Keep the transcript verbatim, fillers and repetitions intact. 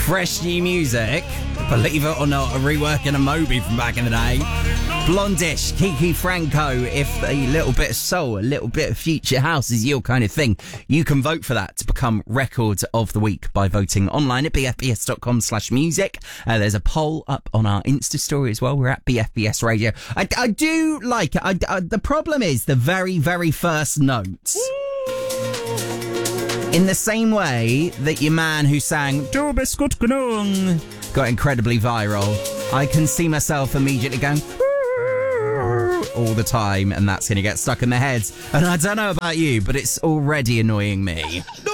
Fresh new music, believe it or not, a reworking a Moby from back in the day. Blondish, Kiki Franco. If a little bit of soul, a little bit of future house is your kind of thing, you can vote for that to become Record of the Week by voting online at bfbs.com slash music. Uh, there's a poll up on our Insta story as well. We're at B F B S Radio. I, I do like it. I, I, the problem is the very, very first note. In the same way that your man who sang Du bist gut genug got incredibly viral, I can see myself immediately going all the time, and that's going to get stuck in their heads. And I don't know about you, but it's already annoying me.